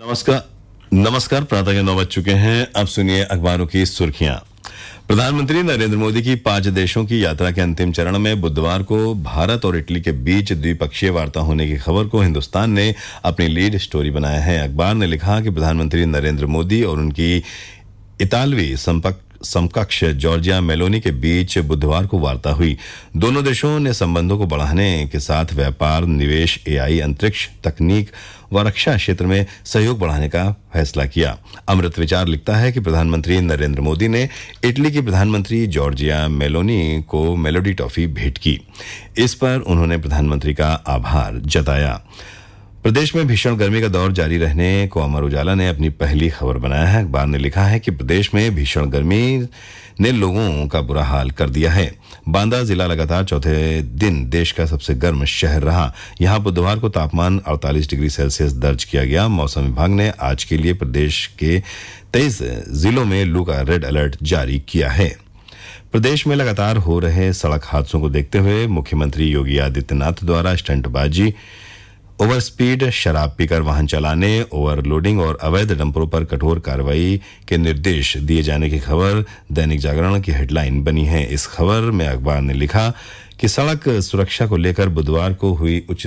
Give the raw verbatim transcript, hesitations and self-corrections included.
नमस्कार नमस्कार प्रातः के नौ बज चुके हैं। अब सुनिए अखबारों की सुर्खियां। प्रधानमंत्री नरेंद्र मोदी की पांच देशों की यात्रा के अंतिम चरण में बुधवार को भारत और इटली के बीच द्विपक्षीय वार्ता होने की खबर को हिंदुस्तान ने अपनी लीड स्टोरी बनाया है। अखबार ने लिखा कि प्रधानमंत्री नरेंद्र मोदी और उनकी इतालवी संपर्क समकक्ष जॉर्जिया मेलोनी के बीच बुधवार को वार्ता हुई। दोनों देशों ने संबंधों को बढ़ाने के साथ व्यापार, निवेश, एआई, अंतरिक्ष तकनीक व रक्षा क्षेत्र में सहयोग बढ़ाने का फैसला किया। अमृत विचार लिखता है कि प्रधानमंत्री नरेंद्र मोदी ने इटली की प्रधानमंत्री जॉर्जिया मेलोनी को मेलोडी टॉफी भेंट की। इस पर उन्होंने प्रधानमंत्री का आभार जताया। प्रदेश में भीषण गर्मी का दौर जारी रहने को अमर उजाला ने अपनी पहली खबर बनाया है। अखबार ने लिखा है कि प्रदेश में भीषण गर्मी ने लोगों का बुरा हाल कर दिया है। बांदा जिला लगातार चौथे दिन देश का सबसे गर्म शहर रहा। यहां बुधवार को तापमान अड़तालीस डिग्री सेल्सियस दर्ज किया गया। मौसम विभाग ने आज के लिए प्रदेश के तेईस जिलों में लू का रेड अलर्ट जारी किया है। प्रदेश में लगातार हो रहे सड़क हादसों को देखते हुए मुख्यमंत्री योगी आदित्यनाथ द्वारा स्टंटबाजी, ओवर स्पीड, शराब पीकर वाहन चलाने, ओवरलोडिंग और अवैध डंपरों पर कठोर कार्रवाई के निर्देश दिए जाने की खबर दैनिक जागरण की हेडलाइन बनी है। इस खबर में अखबार ने लिखा कि सड़क सुरक्षा को लेकर बुधवार को हुई उच्च